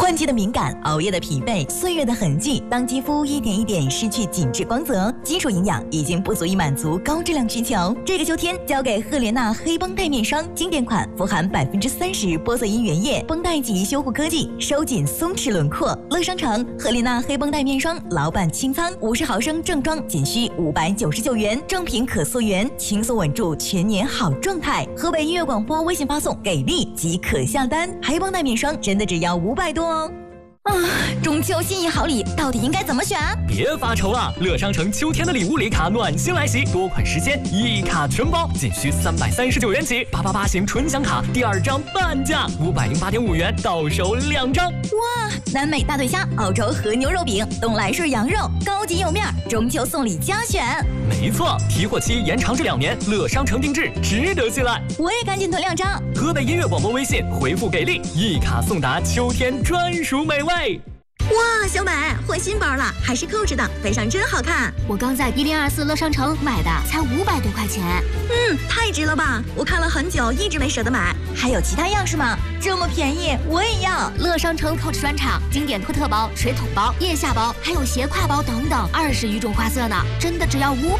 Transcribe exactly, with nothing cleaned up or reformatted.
换季的敏感，熬夜的疲惫，岁月的痕迹，当肌肤一点一点失去紧致光泽，基础营养已经不足以满足高质量需求。这个秋天，交给赫莲娜黑绷带面霜经典款，富含百分之三十玻色因原液，绷带级修护科技，收紧松弛轮廓。乐商城赫莲娜黑绷带面霜，老板清仓，五十毫升正装仅需五百九十九元，正品可溯源，轻松稳住全年好状态。河北音乐广播微信发送给力即可下单，黑绷带面霜真的只要五百多哦。啊，中秋心仪好礼到底应该怎么选？ 别发愁了，乐商城秋天的礼物礼卡暖心来袭，多款时间一卡全包，仅需三百三十九元起。八八八型纯享卡第二张半价，五百零八点五元到手两张。 哇，南美大对虾、澳洲和牛肉饼、东来顺羊肉，高级有面，中秋送礼加选。 没错，提货期延长至两年，乐商城定制，值得信赖。 我也赶紧囤两张。 河北音乐广播微信回复给力，一卡送达秋天专属美味。 哇，小美换新包了，还是扣着的，背上真好看。 我刚在一零二四乐商城买的，才五百多块钱。 嗯，太值了吧！我看了很久，一直没舍得买。还有其他样式吗？这么便宜，我也要。 乐商城 Coach 专场，经典托特包、水桶包、腋下包，还有斜挎包等等，二十余种花色呢，真的只要五。